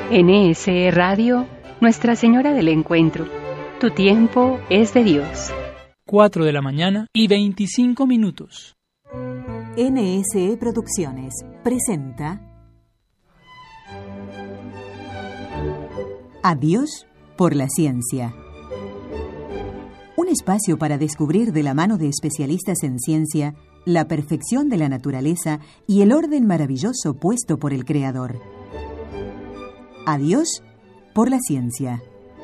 NSE Radio, Nuestra Señora del Encuentro. Tu tiempo es de Dios. 4 de la mañana y 25 minutos. NSE Producciones presenta Adiós por la ciencia. Un espacio para descubrir de la mano de especialistas en ciencia la perfección de la naturaleza y el orden maravilloso puesto por el Creador. Adiós por la ciencia.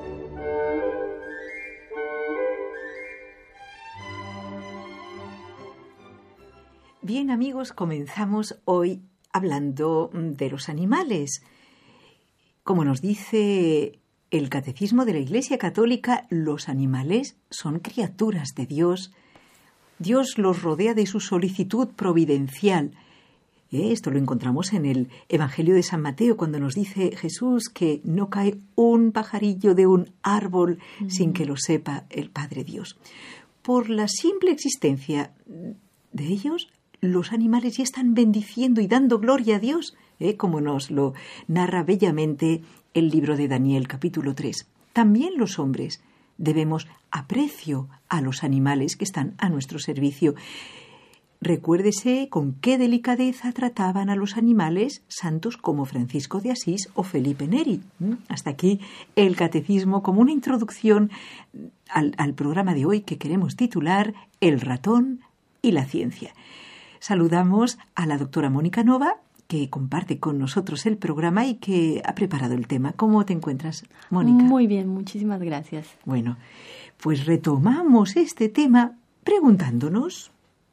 Bien, amigos, comenzamos hoy hablando de los animales. Como nos dice el Catecismo de la Iglesia Católica, los animales son criaturas de Dios. Dios los rodea de su solicitud providencial. Esto lo encontramos en el Evangelio de San Mateo, cuando nos dice Jesús que no cae un pajarillo de un árbol sin que lo sepa el Padre Dios. Por la simple existencia de ellos, los animales ya están bendiciendo y dando gloria a Dios, como nos lo narra bellamente el libro de Daniel, capítulo 3. También los hombres debemos aprecio a los animales que están a nuestro servicio. Recuérdese con qué delicadeza trataban a los animales santos como Francisco de Asís o Felipe Neri. Hasta aquí el catecismo como una introducción al programa de hoy que queremos titular El ratón y la ciencia. Saludamos a la doctora Mónica Nova, que comparte con nosotros el programa y que ha preparado el tema. ¿Cómo te encuentras, Mónica? Muy bien, muchísimas gracias. Bueno, pues retomamos este tema preguntándonos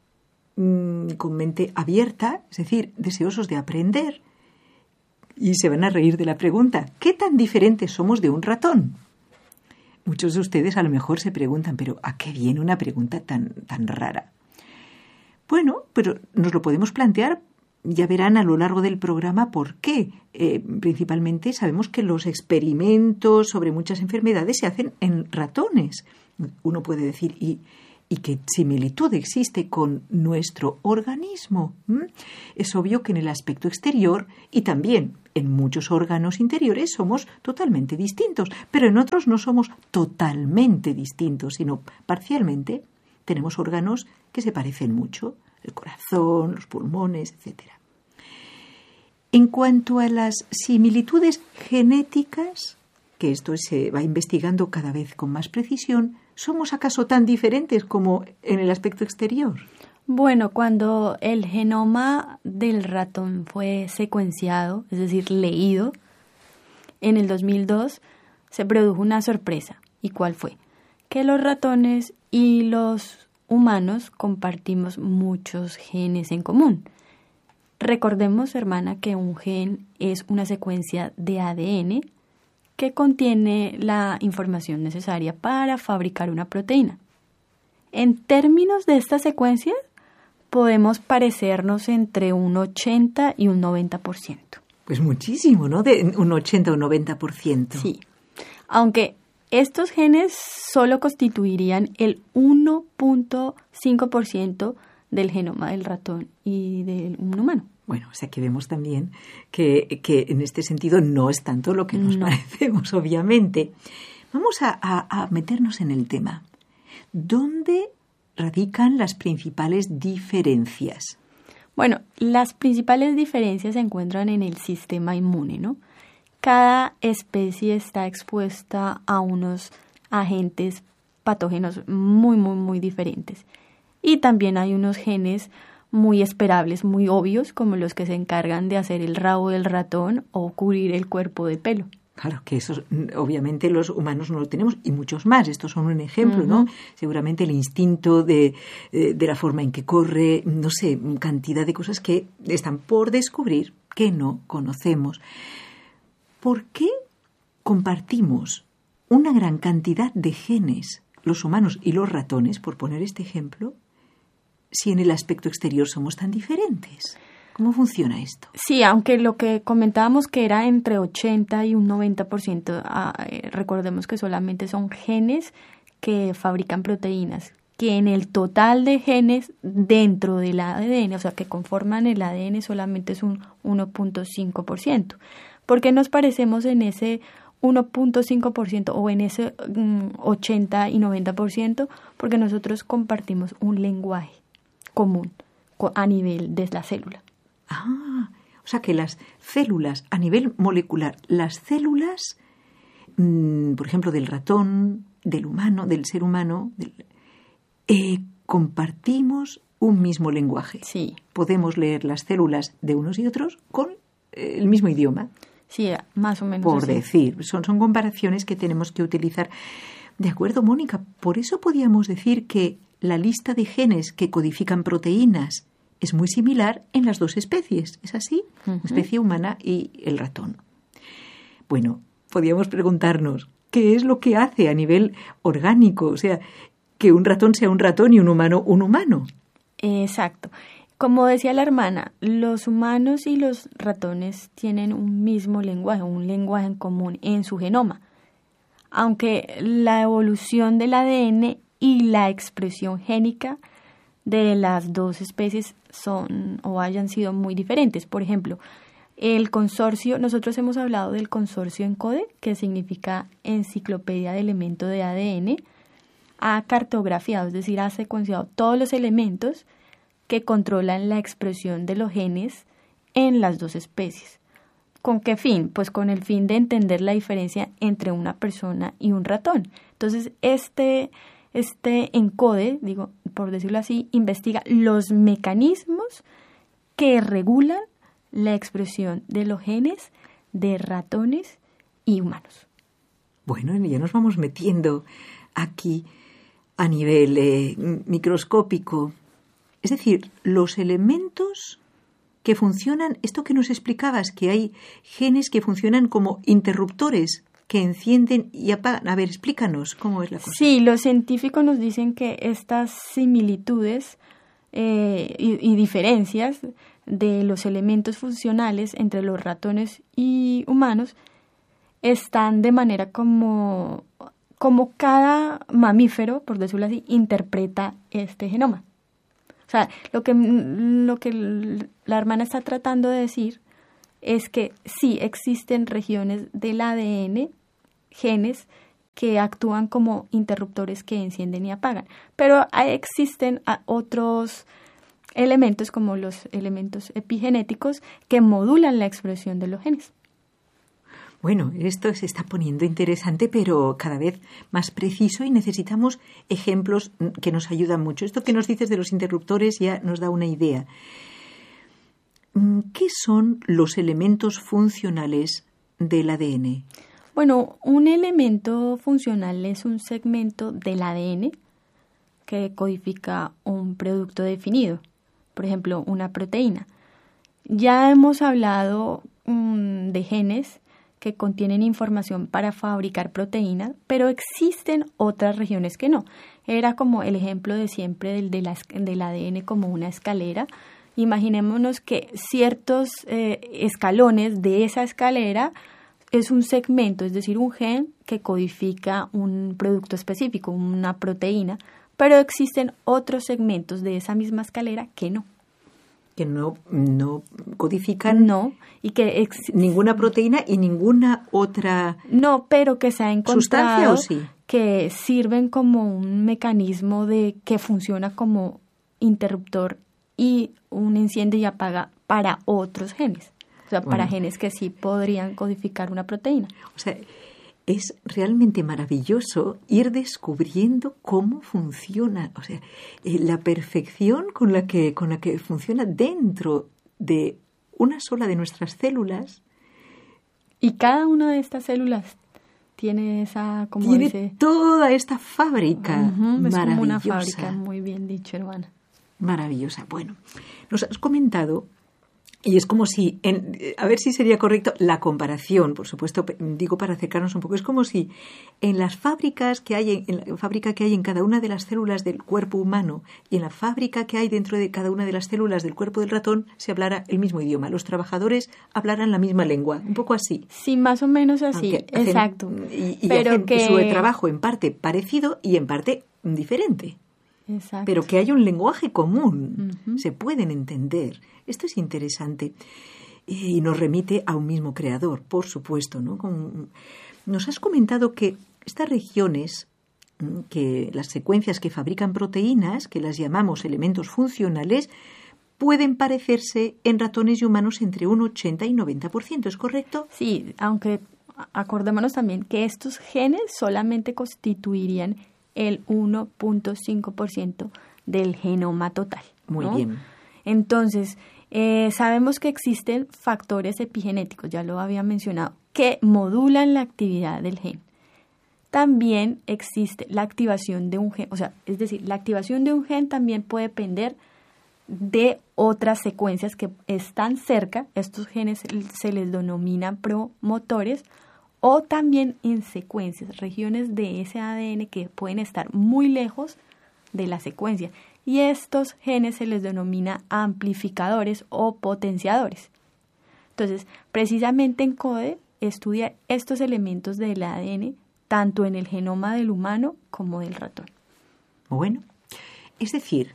con mente abierta, es decir, deseosos de aprender. Y se van a reír de la pregunta, ¿qué tan diferentes somos de un ratón? Muchos de ustedes a lo mejor se preguntan, pero ¿a qué viene una pregunta tan rara? Bueno, pero nos lo podemos plantear, ya verán a lo largo del programa por qué. Principalmente sabemos que los experimentos sobre muchas enfermedades se hacen en ratones. Uno puede decir, ¿y qué similitud existe con nuestro organismo? Es obvio que en el aspecto exterior y también en muchos órganos interiores somos totalmente distintos, pero en otros no somos totalmente distintos, sino parcialmente. Tenemos órganos que se parecen mucho, el corazón, los pulmones, etc. En cuanto a las similitudes genéticas, que esto se va investigando cada vez con más precisión, ¿somos acaso tan diferentes como en el aspecto exterior? Bueno, cuando el genoma del ratón fue secuenciado, es decir, leído, en el 2002 se produjo una sorpresa. ¿Y cuál fue? Que los ratones y los humanos compartimos muchos genes en común. Recordemos, hermana, que un gen es una secuencia de ADN que contiene la información necesaria para fabricar una proteína. En términos de esta secuencia, podemos parecernos entre un 80 y un 90%. Pues muchísimo, ¿no? De un 80 o un 90%. Sí, aunque estos genes solo constituirían el 1.5% del genoma del ratón y del humano. Bueno, o sea que vemos también que en este sentido no es tanto lo que nos parecemos, obviamente. Vamos a meternos en el tema. ¿Dónde radican las principales diferencias? Bueno, las principales diferencias se encuentran en el sistema inmune, ¿no? Cada especie está expuesta a unos agentes patógenos muy, muy, muy diferentes. Y también hay unos genes muy esperables, muy obvios, como los que se encargan de hacer el rabo del ratón o cubrir el cuerpo de pelo. Claro, que eso obviamente los humanos no lo tenemos y muchos más. Estos son un ejemplo, ¿no? Seguramente el instinto de la forma en que corre, no sé, cantidad de cosas que están por descubrir que no conocemos. ¿Por qué compartimos una gran cantidad de genes, los humanos y los ratones, por poner este ejemplo, si en el aspecto exterior somos tan diferentes? ¿Cómo funciona esto? Sí, aunque lo que comentábamos que era entre 80 y un 90%, recordemos que solamente son genes que fabrican proteínas, que en el total de genes dentro del ADN, o sea, que conforman el ADN, solamente es un 1.5%. ¿Por qué nos parecemos en ese 1.5% o en ese 80 y 90%? Porque nosotros compartimos un lenguaje común a nivel de la célula. O sea que las células, a nivel molecular, las células, por ejemplo, del ratón, del humano, del ser humano, compartimos un mismo lenguaje. Sí. Podemos leer las células de unos y otros con el mismo idioma. Sí, más o menos. Por así. decir, son comparaciones que tenemos que utilizar. De acuerdo, Mónica, por eso podíamos decir que la lista de genes que codifican proteínas es muy similar en las dos especies. ¿Es así? La especie humana y el ratón. Bueno, podíamos preguntarnos, ¿qué es lo que hace a nivel orgánico? O sea, que un ratón sea un ratón y un humano un humano. Exacto. Como decía la hermana, los humanos y los ratones tienen un mismo lenguaje, un lenguaje en común en su genoma. Aunque la evolución del ADN y la expresión génica de las dos especies son o hayan sido muy diferentes. Por ejemplo, el consorcio, nosotros hemos hablado del consorcio ENCODE, que significa Enciclopedia de Elementos de ADN, ha cartografiado, es decir, ha secuenciado todos los elementos que controlan la expresión de los genes en las dos especies. ¿Con qué fin? Pues con el fin de entender la diferencia entre una persona y un ratón. Entonces, este ENCODE, digo, por decirlo así, investiga los mecanismos que regulan la expresión de los genes de ratones y humanos. Bueno, ya nos vamos metiendo aquí a nivel microscópico. Es decir, los elementos que funcionan, esto que nos explicabas, que hay genes que funcionan como interruptores, que encienden y apagan. A ver, explícanos cómo es la cosa. Sí, los científicos nos dicen que estas similitudes y diferencias de los elementos funcionales entre los ratones y humanos están de manera como cada mamífero, por decirlo así, interpreta este genoma. O sea, lo que la hermana está tratando de decir es que sí existen regiones del ADN, genes, que actúan como interruptores que encienden y apagan. Pero existen otros elementos, como los elementos epigenéticos, que modulan la expresión de los genes. Bueno, esto se está poniendo interesante, pero cada vez más preciso, y necesitamos ejemplos que nos ayudan mucho. Esto que nos dices de los interruptores ya nos da una idea. ¿Qué son los elementos funcionales del ADN? Bueno, un elemento funcional es un segmento del ADN que codifica un producto definido, por ejemplo, una proteína. Ya hemos hablado de genes que contienen información para fabricar proteínas, pero existen otras regiones que no. Era como el ejemplo de siempre del ADN como una escalera. Imaginémonos que ciertos escalones de esa escalera es un segmento, es decir, un gen que codifica un producto específico, una proteína, pero existen otros segmentos de esa misma escalera que no. Que no codifican y que ninguna proteína y ninguna otra pero que se ha encontrado sustancia, ¿o sí? Que sirven como un mecanismo que funciona como interruptor y un enciende y apaga para otros genes, o sea, para genes que sí podrían codificar una proteína. O sea, es realmente maravilloso ir descubriendo cómo funciona, o sea, la perfección con la que funciona dentro de una sola de nuestras células. Y cada una de estas células tiene toda esta fábrica es maravillosa. Como una fábrica, muy bien dicho, hermana. Maravillosa. Bueno, nos has comentado. Y es como si, a ver si sería correcto la comparación, por supuesto, digo para acercarnos un poco, es como si en las fábricas que hay, en la fábrica que hay en cada una de las células del cuerpo humano y en la fábrica que hay dentro de cada una de las células del cuerpo del ratón se hablara el mismo idioma, los trabajadores hablaran la misma lengua, un poco así. Sí, más o menos así, exacto. Y pero hacen su trabajo en parte parecido y en parte diferente. Exacto. Pero que hay un lenguaje común, se pueden entender. Esto es interesante. y nos remite a un mismo creador, por supuesto, ¿no? Nos has comentado que estas regiones, que las secuencias que fabrican proteínas, que las llamamos elementos funcionales, pueden parecerse en ratones y humanos entre un 80 y 90%, ¿es correcto? Sí, aunque acordémonos también que estos genes solamente constituirían el 1.5% del genoma total, ¿no? Muy bien. Entonces, sabemos que existen factores epigenéticos, ya lo había mencionado, que modulan la actividad del gen. También existe la activación de un gen, o sea, es decir, la activación de un gen también puede depender de otras secuencias que están cerca. Estos genes se les denominan promotores, o también en secuencias, regiones de ese ADN que pueden estar muy lejos de la secuencia. Y estos genes se les denomina amplificadores o potenciadores. Entonces, precisamente ENCODE estudia estos elementos del ADN tanto en el genoma del humano como del ratón. Bueno, es decir,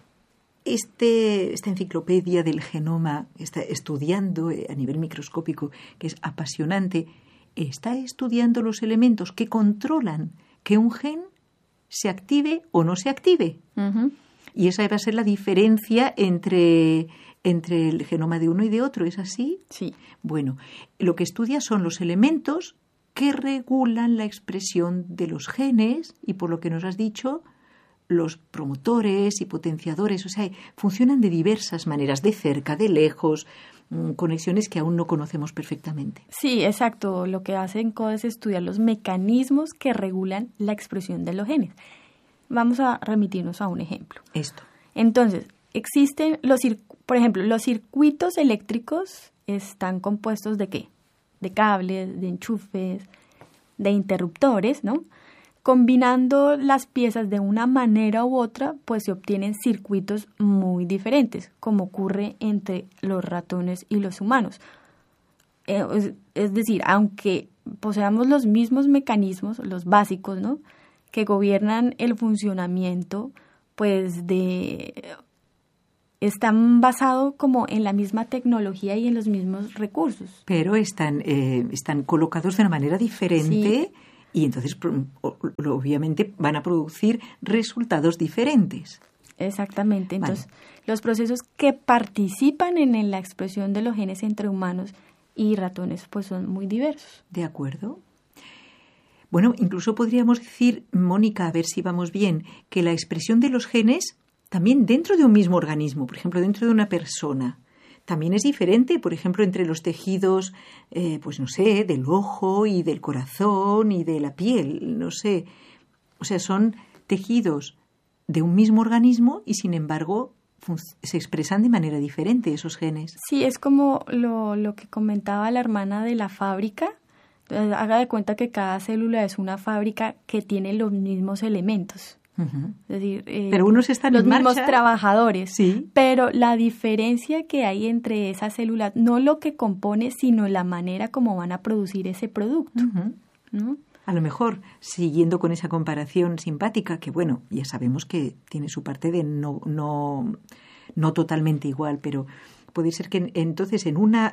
esta enciclopedia del genoma está estudiando a nivel microscópico, que es apasionante, está estudiando los elementos que controlan que un gen se active o no se active. Uh-huh. Y esa va a ser la diferencia entre el genoma de uno y de otro, ¿es así? Sí. Bueno, lo que estudia son los elementos que regulan la expresión de los genes y, por lo que nos has dicho, los promotores y potenciadores, o sea, funcionan de diversas maneras, de cerca, de lejos, conexiones que aún no conocemos perfectamente. Sí, exacto. Lo que hace ENCODE es estudiar los mecanismos que regulan la expresión de los genes. Vamos a remitirnos a un ejemplo. Esto. Entonces, existen por ejemplo, los circuitos eléctricos están compuestos ¿de qué? De cables, de enchufes, de interruptores, ¿no? Combinando las piezas de una manera u otra, pues se obtienen circuitos muy diferentes, como ocurre entre los ratones y los humanos. Es decir, aunque poseamos los mismos mecanismos, los básicos, ¿no?, que gobiernan el funcionamiento, pues están basados como en la misma tecnología y en los mismos recursos. Pero están colocados de una manera diferente. Sí. Y entonces, obviamente, van a producir resultados diferentes. Exactamente. Entonces, los procesos que participan en la expresión de los genes entre humanos y ratones, pues son muy diversos. De acuerdo. Bueno, incluso podríamos decir, Mónica, a ver si vamos bien, que la expresión de los genes también dentro de un mismo organismo, por ejemplo, dentro de una persona, también es diferente, por ejemplo, entre los tejidos, pues no sé, del ojo y del corazón y de la piel, no sé. O sea, son tejidos de un mismo organismo y, sin embargo, se expresan de manera diferente esos genes. Sí, es como lo que comentaba la hermana de la fábrica. Entonces, haga de cuenta que cada célula es una fábrica que tiene los mismos elementos. Uh-huh. Es decir, pero unos están los en marcha. mismos trabajadores, sí. Pero la diferencia que hay entre esas células, no lo que compone, sino la manera como van a producir ese producto. Uh-huh. ¿No? A lo mejor, siguiendo con esa comparación simpática, que bueno, ya sabemos que tiene su parte de no totalmente igual, pero puede ser que entonces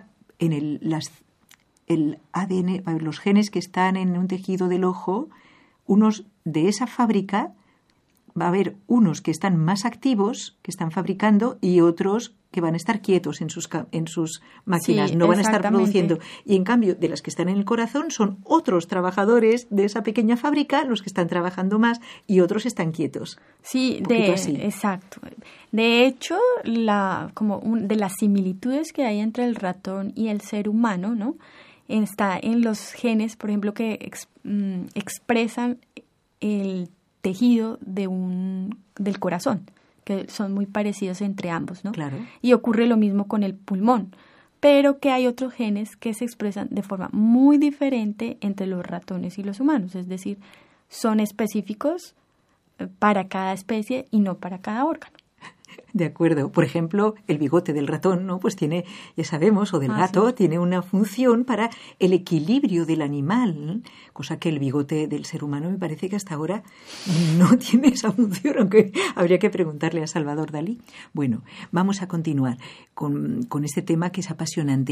el ADN, los genes que están en un tejido del ojo, unos de esa fábrica, va a haber unos que están más activos, que están fabricando, y otros que van a estar quietos en sus máquinas, sí, no van a estar produciendo. Y en cambio, de las que están en el corazón, son otros trabajadores de esa pequeña fábrica los que están trabajando más y otros están quietos. Sí, exacto. De hecho, de las similitudes que hay entre el ratón y el ser humano, ¿no?, está en los genes, por ejemplo, que expresan el tejido del corazón, que son muy parecidos entre ambos, ¿no? Claro. Y ocurre lo mismo con el pulmón, pero que hay otros genes que se expresan de forma muy diferente entre los ratones y los humanos, es decir, son específicos para cada especie y no para cada órgano. De acuerdo. Por ejemplo, el bigote del ratón, ¿no?, pues tiene, ya sabemos, o del gato, sí, tiene una función para el equilibrio del animal, cosa que el bigote del ser humano me parece que hasta ahora no tiene esa función, aunque habría que preguntarle a Salvador Dalí. Bueno, vamos a continuar con este tema que es apasionante.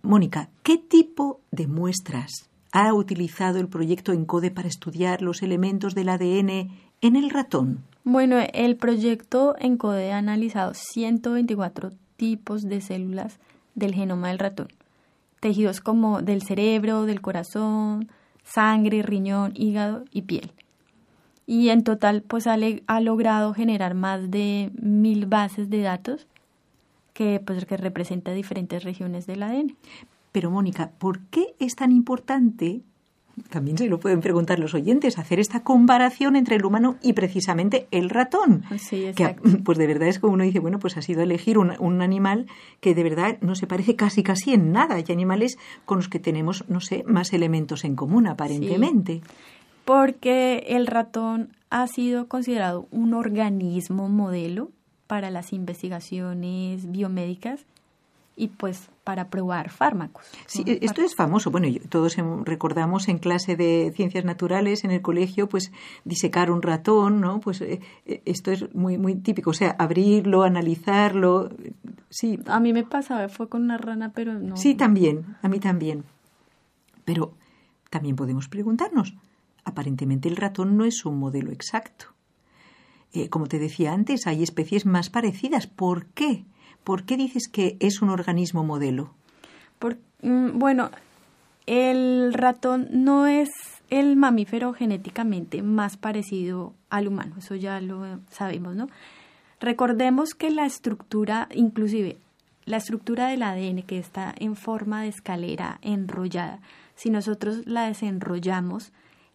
Mónica, ¿qué tipo de muestras ha utilizado el proyecto ENCODE para estudiar los elementos del ADN en el ratón? Bueno, el proyecto ENCODE ha analizado 124 tipos de células del genoma del ratón, tejidos como del cerebro, del corazón, sangre, riñón, hígado y piel. Y en total pues ha logrado generar más de 1000 bases de datos que representa diferentes regiones del ADN. Pero Mónica, ¿por qué es tan importante, también se lo pueden preguntar los oyentes, hacer esta comparación entre el humano y precisamente el ratón? Sí, exacto. Que, pues de verdad es como uno dice, bueno, pues ha sido elegir un animal que de verdad no se parece casi en nada. Hay animales con los que tenemos, no sé, más elementos en común aparentemente. Sí, porque el ratón ha sido considerado un organismo modelo para las investigaciones biomédicas y pues para probar fármacos. Sí, esto es famoso. Bueno, todos recordamos en clase de ciencias naturales en el colegio, pues disecar un ratón, ¿no? Pues esto es muy muy típico, o sea, abrirlo, analizarlo. Sí. A mí me pasaba, fue con una rana, pero no. Sí, también, a mí también. Pero también podemos preguntarnos, aparentemente el ratón no es un modelo exacto. Como te decía antes, hay especies más parecidas. ¿Por qué? ¿Por qué dices que es un organismo modelo? Bueno, el ratón no es el mamífero genéticamente más parecido al humano, eso ya lo sabemos, ¿no? Recordemos que la estructura, inclusive la estructura del ADN que está en forma de escalera enrollada, si nosotros la desenrollamos,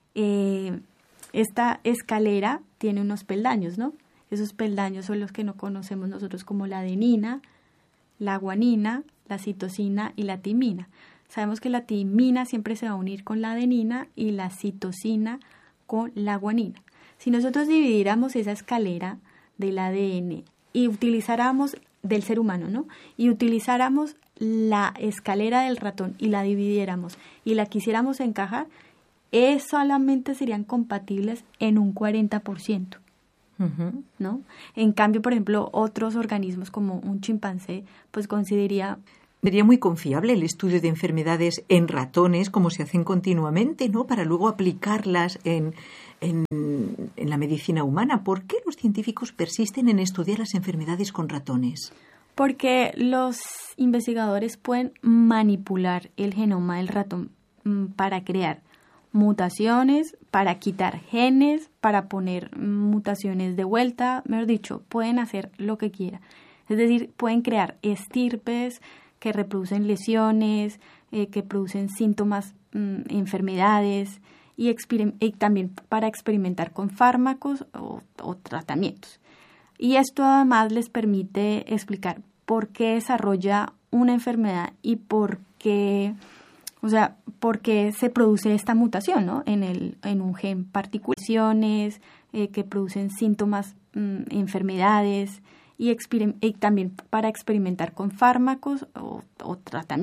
esta escalera tiene unos peldaños, ¿no? Esos peldaños son los que no conocemos nosotros como la adenina, la guanina, la citosina y la timina. Sabemos que la timina siempre se va a unir con la adenina y la citosina con la guanina. Si nosotros dividiéramos esa escalera del ADN y utilizáramos del ser humano, ¿no? Y utilizáramos la escalera del ratón y la dividiéramos y la quisiéramos encajar, solamente serían compatibles en un 40%. ¿No? En cambio, por ejemplo, otros organismos como un chimpancé, pues consideraría... Sería muy confiable el estudio de enfermedades en ratones, como se hacen continuamente, ¿no? Para luego aplicarlas en la medicina humana. ¿Por qué los científicos persisten en estudiar las enfermedades con ratones? Porque los investigadores pueden manipular el genoma del ratón para crear mutaciones, para quitar genes, para poner mutaciones de vuelta, mejor dicho, pueden hacer lo que quieran. Es decir, pueden crear estirpes que reproducen lesiones, que producen síntomas, enfermedades y también para experimentar con fármacos o tratamientos. Y esto además les permite explicar por qué desarrolla una enfermedad y por qué se produce esta mutación, ¿no? En un gen particular, que producen síntomas, enfermedades y también para experimentar con fármacos o tratamientos.